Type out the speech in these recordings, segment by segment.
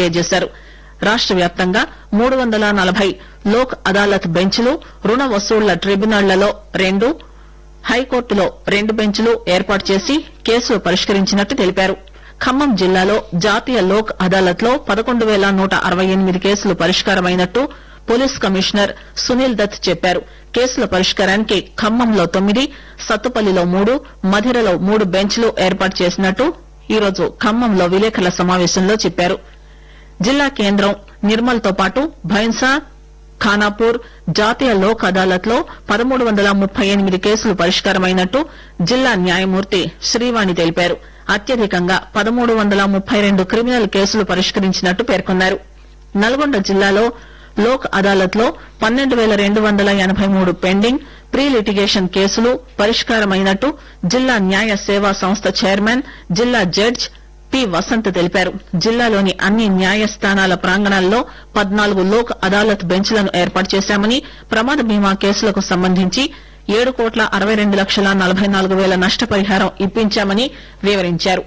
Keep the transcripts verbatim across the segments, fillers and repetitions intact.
తెలియజేశారు. రాష్ట వ్యాప్తంగా మూడు వందల నలభై లోక్ అదాలత్ బెంచ్లు, రుణ వసూళ్ల ట్రిబ్యునళ్లలో రెండు, హైకోర్టులో రెండు బెంచ్లు ఏర్పాటు చేసి కేసులు పరిష్కరించినట్టు తెలిపారు. ఖమ్మం జిల్లాలో జాతీయ లోక్ అదాలత్ లో పదకొండు పేల నూట అరవై ఎనిమిది కేసులు పరిష్కారమైనట్టు పోలీస్ కమిషనర్ సునీల్ దత్ చెప్పారు. కేసుల పరిష్కారానికి ఖమ్మంలో తొమ్మిది, సత్తుపల్లిలో మూడు, మధిరలో మూడు బెంచ్లు ఏర్పాటు చేసినట్టు ఈరోజు ఖమ్మంలో విలేకరుల సమావేశంలో చెప్పారు. జిల్లా కేంద్రం నిర్మల్ తో పాటు భైన్సా, ఖానాపూర్ జాతీయ లోక్ అదాలత్ లో పదమూడు వందల ముప్పై ఎనిమిది కేసులు పరిష్కారమైనట్టు జిల్లా న్యాయమూర్తి శ్రీవాణి తెలిపారు. అత్యధికంగా పదమూడు వందల ముప్పై రెండు క్రిమినల్ కేసులు పరిష్కరించినట్టు పేర్కొన్నారు. నల్గొండ జిల్లాలో లోక్ అదాలత్ లో పన్నెండు పేల రెండు వందల ఎనబై మూడు పెండింగ్ ప్రీ లిటిగేషన్ కేసులు పరిష్కారమైనట్టు జిల్లా న్యాయ సేవా సంస్థ చైర్మన్, జిల్లా జడ్జి పి వసంత్ తెలిపారు. జిల్లాలోని అన్ని న్యాయస్థానాల ప్రాంగణాల్లో పద్నాలుగు లోక్ అదాలత్ బెంచ్లను ఏర్పాటు చేశామని, ప్రమాద బీమా కేసులకు సంబంధించి ఏడు కోట్ల అరవై రెండు లక్షల నలభై నాలుగు పేల నష్టపరిహారం ఇప్పించామని వివరించారు.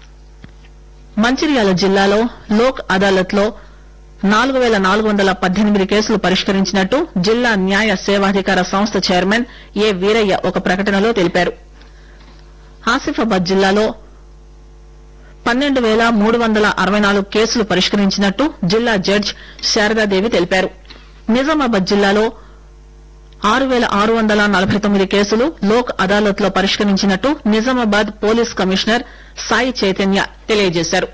మంచిర్యాల జిల్లాలో లోక్ అదాలత్ లో నాలుగు పేల నాలుగు వందల పద్దెనిమిది కేసులు పరిష్కరించినట్టు జిల్లా న్యాయ సేవాధికార సంస్థ చైర్మన్ ఏ వీరయ్య ఒక ప్రకటనలో తెలిపారు. ఆసిఫాబాద్ జిల్లాలో పన్నెండు పేల మూడు వందల అరవై నాలుగు కేసులు పరిష్కరించినట్టు జిల్లా జడ్జి శారదాదేవి తెలిపారు. నిజామాబాద్ జిల్లాలో ఆరు పేల ఆరు వందల నలభై తొమ్మిది కేసులు లోక్ అదాలత్ లో పరిష్కరించినట్టు నిజామాబాద్ పోలీస్ కమిషనర్ సాయి చైతన్య తెలియజేశారు.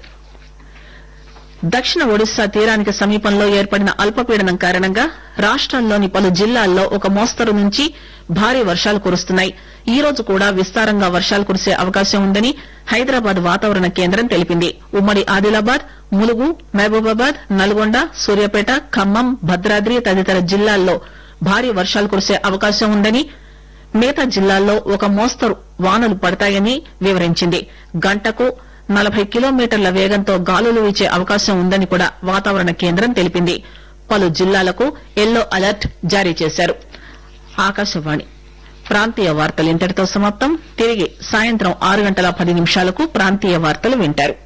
దక్షిణ ఒడిశా తీరానికి సమీపంలో ఏర్పడిన అల్పపీడనం కారణంగా రాష్టంలోని పలు జిల్లాల్లో ఒక మోస్తరు నుంచి భారీ వర్షాలు కురుస్తున్నాయి. ఈ రోజు కూడా విస్తారంగా వర్షాలు కురిసే అవకాశం ఉందని హైదరాబాద్ వాతావరణ కేంద్రం తెలిపింది. ఉమ్మడి ఆదిలాబాద్, ములుగు, మహబూబాబాద్, నల్గొండ, సూర్యాపేట, ఖమ్మం, భద్రాద్రి తదితర జిల్లాల్లో భారీ వర్షాలు కురిసే అవకాశం ఉందని, మిగతా జిల్లాల్లో ఒక మోస్తరు వానలు పడతాయని వివరించింది. గంటకు నలభై కిలోమీటర్ల వేగంతో గాలులు వీచే అవకాశం ఉందని కూడా వాతావరణ కేంద్రం తెలిపింది. పలు జిల్లాలకు ఎల్లో అలర్ట్ జారీ చేశారు. ఆకాశవాణి ప్రాంతీయ వార్తలు ఇంతటితో సమాప్తం. తిరిగి సాయంత్రం ఆరు గంటల పది నిమిషాలకు ప్రాంతీయ వార్తలు వింటారు.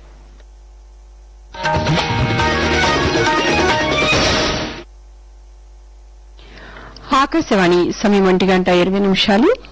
ఆకాశవాణి సమయం ఒంటి గంట ఇరవై నిమిషాలు.